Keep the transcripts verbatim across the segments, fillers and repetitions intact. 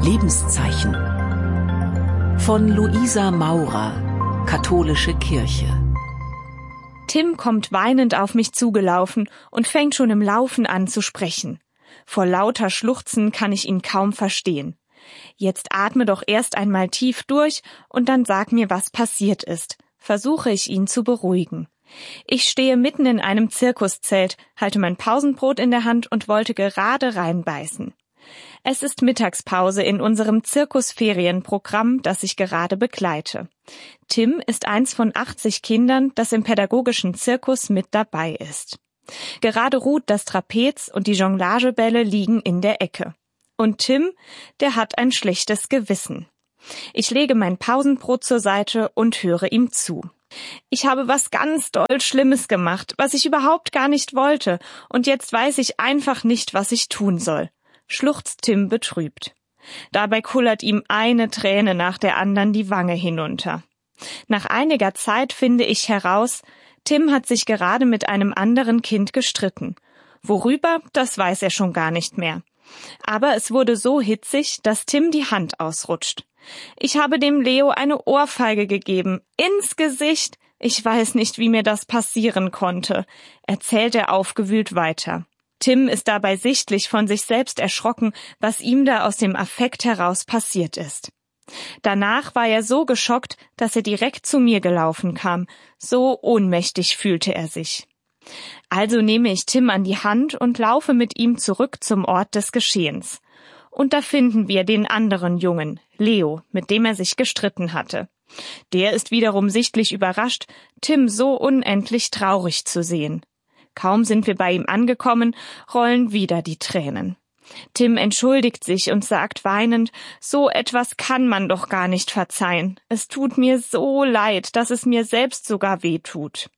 Lebenszeichen von Luisa Maurer, Katholische Kirche. Tim kommt weinend auf mich zugelaufen und fängt schon im Laufen an zu sprechen. Vor lauter Schluchzen kann ich ihn kaum verstehen. Jetzt atme doch erst einmal tief durch und dann sag mir, was passiert ist, versuche ich ihn zu beruhigen. Ich stehe mitten in einem Zirkuszelt, halte mein Pausenbrot in der Hand und wollte gerade reinbeißen. Es ist Mittagspause in unserem Zirkusferienprogramm, das ich gerade begleite. Tim ist eins von achtzig Kindern, das im pädagogischen Zirkus mit dabei ist. Gerade ruht das Trapez und die Jonglagebälle liegen in der Ecke. Und Tim, der hat ein schlechtes Gewissen. Ich lege mein Pausenbrot zur Seite und höre ihm zu. Ich habe was ganz doll Schlimmes gemacht, was ich überhaupt gar nicht wollte, und jetzt weiß ich einfach nicht, was ich tun soll, schluchzt Tim betrübt. Dabei kullert ihm eine Träne nach der anderen die Wange hinunter. Nach einiger Zeit finde ich heraus, Tim hat sich gerade mit einem anderen Kind gestritten. Worüber, das weiß er schon gar nicht mehr. Aber es wurde so hitzig, dass Tim die Hand ausrutscht. Ich habe dem Leo eine Ohrfeige gegeben, ins Gesicht. Ich weiß nicht, wie mir das passieren konnte, erzählt er aufgewühlt weiter. Tim ist dabei sichtlich von sich selbst erschrocken, was ihm da aus dem Affekt heraus passiert ist. Danach war er so geschockt, dass er direkt zu mir gelaufen kam. So ohnmächtig fühlte er sich. Also nehme ich Tim an die Hand und laufe mit ihm zurück zum Ort des Geschehens. Und da finden wir den anderen Jungen, Leo, mit dem er sich gestritten hatte. Der ist wiederum sichtlich überrascht, Tim so unendlich traurig zu sehen. Kaum sind wir bei ihm angekommen, rollen wieder die Tränen. Tim entschuldigt sich und sagt weinend, so etwas kann man doch gar nicht verzeihen. Es tut mir so leid, dass es mir selbst sogar weh tut.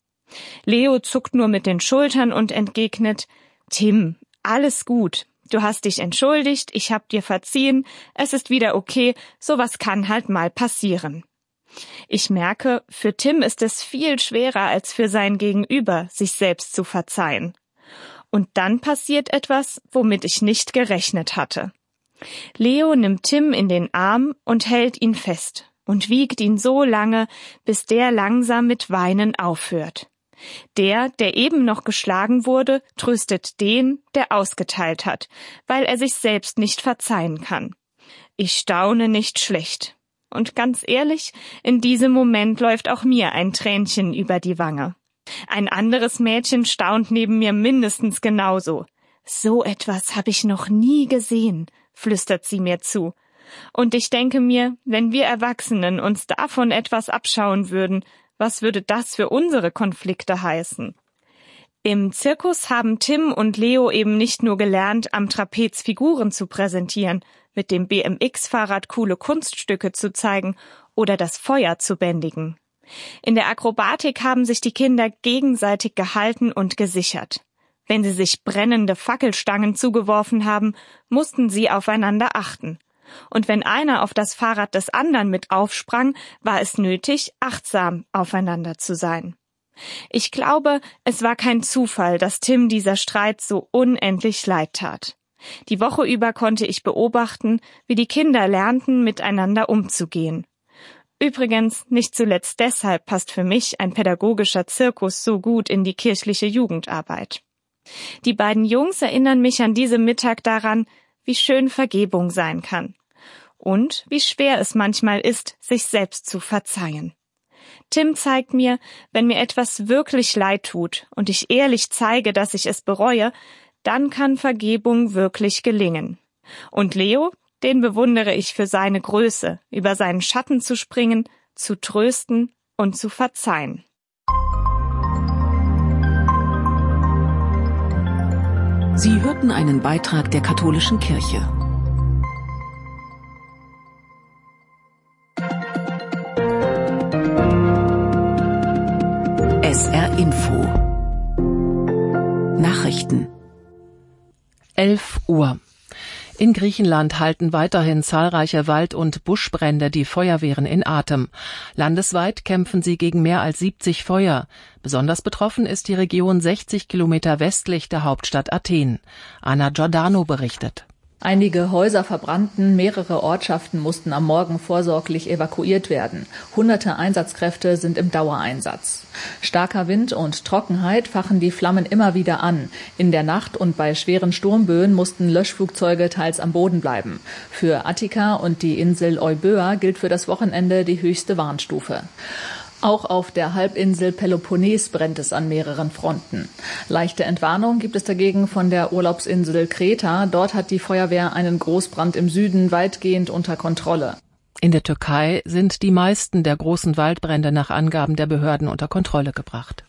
Leo zuckt nur mit den Schultern und entgegnet, Tim, alles gut. Du hast dich entschuldigt, ich hab dir verziehen, es ist wieder okay, sowas kann halt mal passieren. Ich merke, für Tim ist es viel schwerer als für sein Gegenüber, sich selbst zu verzeihen. Und dann passiert etwas, womit ich nicht gerechnet hatte. Leo nimmt Tim in den Arm und hält ihn fest und wiegt ihn so lange, bis der langsam mit Weinen aufhört. Der, der eben noch geschlagen wurde, tröstet den, der ausgeteilt hat, weil er sich selbst nicht verzeihen kann. Ich staune nicht schlecht. Und ganz ehrlich, in diesem Moment läuft auch mir ein Tränchen über die Wange. Ein anderes Mädchen staunt neben mir mindestens genauso. So etwas habe ich noch nie gesehen, flüstert sie mir zu. Und ich denke mir, wenn wir Erwachsenen uns davon etwas abschauen würden, was würde das für unsere Konflikte heißen? Im Zirkus haben Tim und Leo eben nicht nur gelernt, am Trapez Figuren zu präsentieren, mit dem B M X-Fahrrad coole Kunststücke zu zeigen oder das Feuer zu bändigen. In der Akrobatik haben sich die Kinder gegenseitig gehalten und gesichert. Wenn sie sich brennende Fackelstangen zugeworfen haben, mussten sie aufeinander achten. Und wenn einer auf das Fahrrad des anderen mit aufsprang, war es nötig, achtsam aufeinander zu sein. Ich glaube, es war kein Zufall, dass Tim dieser Streit so unendlich leid tat. Die Woche über konnte ich beobachten, wie die Kinder lernten, miteinander umzugehen. Übrigens, nicht zuletzt deshalb passt für mich ein pädagogischer Zirkus so gut in die kirchliche Jugendarbeit. Die beiden Jungs erinnern mich an diesem Mittag daran, wie schön Vergebung sein kann und wie schwer es manchmal ist, sich selbst zu verzeihen. Tim zeigt mir, wenn mir etwas wirklich leid tut und ich ehrlich zeige, dass ich es bereue, dann kann Vergebung wirklich gelingen. Und Leo, den bewundere ich für seine Größe, über seinen Schatten zu springen, zu trösten und zu verzeihen. Sie hörten einen Beitrag der Katholischen Kirche. S R Info Nachrichten elf Uhr. In Griechenland halten weiterhin zahlreiche Wald- und Buschbrände die Feuerwehren in Atem. Landesweit kämpfen sie gegen mehr als siebzig Feuer. Besonders betroffen ist die Region sechzig Kilometer westlich der Hauptstadt Athen. Anna Giordano berichtet. Einige Häuser verbrannten, mehrere Ortschaften mussten am Morgen vorsorglich evakuiert werden. Hunderte Einsatzkräfte sind im Dauereinsatz. Starker Wind und Trockenheit fachen die Flammen immer wieder an. In der Nacht und bei schweren Sturmböen mussten Löschflugzeuge teils am Boden bleiben. Für Attika und die Insel Euböa gilt für das Wochenende die höchste Warnstufe. Auch auf der Halbinsel Peloponnes brennt es an mehreren Fronten. Leichte Entwarnung gibt es dagegen von der Urlaubsinsel Kreta. Dort hat die Feuerwehr einen Großbrand im Süden weitgehend unter Kontrolle. In der Türkei sind die meisten der großen Waldbrände nach Angaben der Behörden unter Kontrolle gebracht.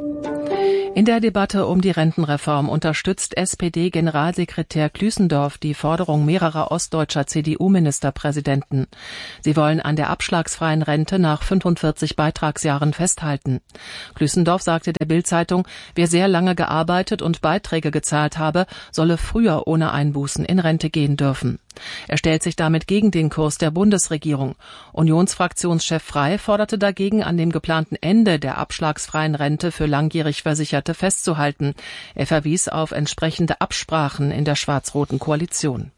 In der Debatte um die Rentenreform unterstützt S P D-Generalsekretär Klüssendorf die Forderung mehrerer ostdeutscher C D U-Ministerpräsidenten. Sie wollen an der abschlagsfreien Rente nach fünfundvierzig Beitragsjahren festhalten. Klüssendorf sagte der Bild-Zeitung, wer sehr lange gearbeitet und Beiträge gezahlt habe, solle früher ohne Einbußen in Rente gehen dürfen. Er stellt sich damit gegen den Kurs der Bundesregierung. Unionsfraktionschef Frey forderte dagegen, an dem geplanten Ende der abschlagsfreien Rente für langjährig Versicherte festzuhalten. Er verwies auf entsprechende Absprachen in der schwarz-roten Koalition.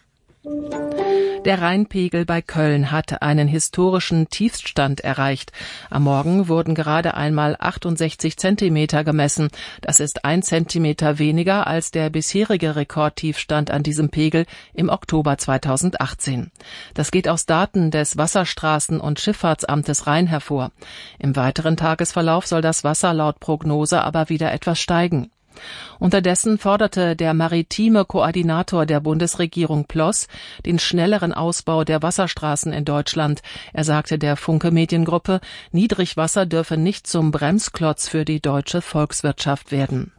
Der Rheinpegel bei Köln hat einen historischen Tiefstand erreicht. Am Morgen wurden gerade einmal achtundsechzig Zentimeter gemessen. Das ist ein Zentimeter weniger als der bisherige Rekordtiefstand an diesem Pegel im Oktober zweitausendachtzehn. Das geht aus Daten des Wasserstraßen- und Schifffahrtsamtes Rhein hervor. Im weiteren Tagesverlauf soll das Wasser laut Prognose aber wieder etwas steigen. Unterdessen forderte der maritime Koordinator der Bundesregierung Ploss den schnelleren Ausbau der Wasserstraßen in Deutschland. Er sagte der Funke Mediengruppe, Niedrigwasser dürfe nicht zum Bremsklotz für die deutsche Volkswirtschaft werden.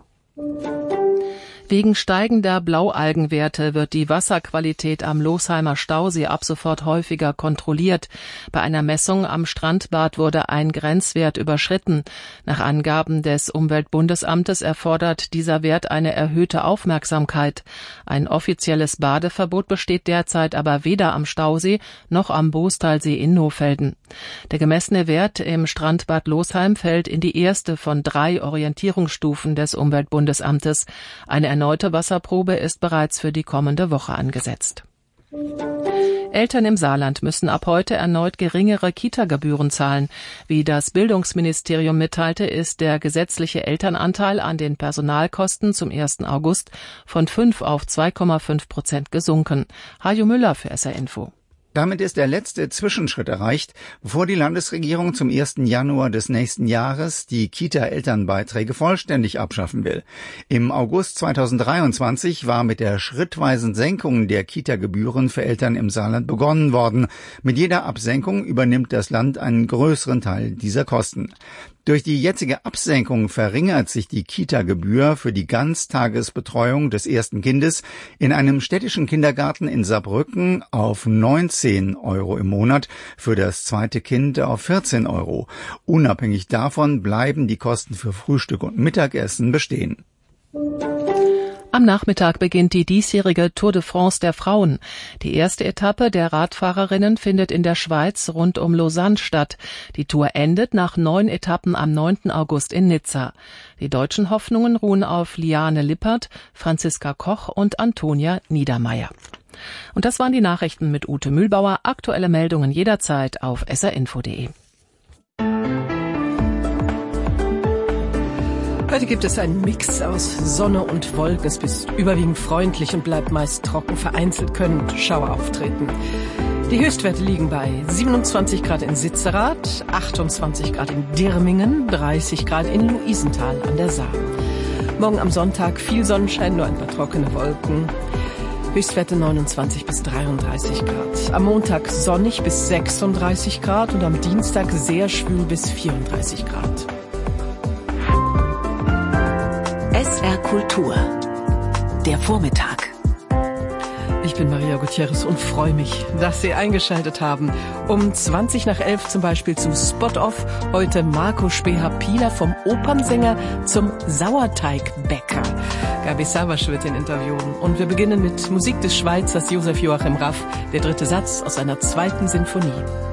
Wegen steigender Blaualgenwerte wird die Wasserqualität am Losheimer Stausee ab sofort häufiger kontrolliert. Bei einer Messung am Strandbad wurde ein Grenzwert überschritten. Nach Angaben des Umweltbundesamtes erfordert dieser Wert eine erhöhte Aufmerksamkeit. Ein offizielles Badeverbot besteht derzeit aber weder am Stausee noch am Boostalsee in Nohfelden. Der gemessene Wert im Strandbad Losheim fällt in die erste von drei Orientierungsstufen des Umweltbundesamtes. Eine erneute Wasserprobe ist bereits für die kommende Woche angesetzt. Eltern im Saarland müssen ab heute erneut geringere Kita-Gebühren zahlen. Wie das Bildungsministerium mitteilte, ist der gesetzliche Elternanteil an den Personalkosten zum ersten August von fünf auf zwei Komma fünf Prozent gesunken. Hajo Müller für S R Info. Damit ist der letzte Zwischenschritt erreicht, bevor die Landesregierung zum ersten Januar des nächsten Jahres die Kita-Elternbeiträge vollständig abschaffen will. Im August zweitausenddreiundzwanzig war mit der schrittweisen Senkung der Kita-Gebühren für Eltern im Saarland begonnen worden. Mit jeder Absenkung übernimmt das Land einen größeren Teil dieser Kosten. Durch die jetzige Absenkung verringert sich die Kita-Gebühr für die Ganztagesbetreuung des ersten Kindes in einem städtischen Kindergarten in Saarbrücken auf neunzehn Euro im Monat, für das zweite Kind auf vierzehn Euro. Unabhängig davon bleiben die Kosten für Frühstück und Mittagessen bestehen. Am Nachmittag beginnt die diesjährige Tour de France der Frauen. Die erste Etappe der Radfahrerinnen findet in der Schweiz rund um Lausanne statt. Die Tour endet nach neun Etappen am neunten August in Nizza. Die deutschen Hoffnungen ruhen auf Liane Lippert, Franziska Koch und Antonia Niedermeyer. Und das waren die Nachrichten mit Ute Mühlbauer. Aktuelle Meldungen jederzeit auf s r info punkt d e. Heute gibt es einen Mix aus Sonne und Wolken. Es ist überwiegend freundlich und bleibt meist trocken. Vereinzelt können Schauer auftreten. Die Höchstwerte liegen bei siebenundzwanzig Grad in Sitzerath, achtundzwanzig Grad in Dirmingen, dreißig Grad in Luisenthal an der Saar. Morgen am Sonntag viel Sonnenschein, nur ein paar trockene Wolken. Höchstwerte neunundzwanzig bis dreiunddreißig Grad. Am Montag sonnig bis sechsunddreißig Grad und am Dienstag sehr schwül bis vierunddreißig Grad. S R Kultur. Der Vormittag. Ich bin Maria Gutierrez und freue mich, dass Sie eingeschaltet haben. Um zwanzig nach elf zum Beispiel zum Spot-Off. Heute Marco Speher-Pieler vom Opernsänger zum Sauerteigbäcker. Gabi Savasch wird ihn interviewen. Und wir beginnen mit Musik des Schweizers Josef Joachim Raff, der dritte Satz aus seiner zweiten Sinfonie.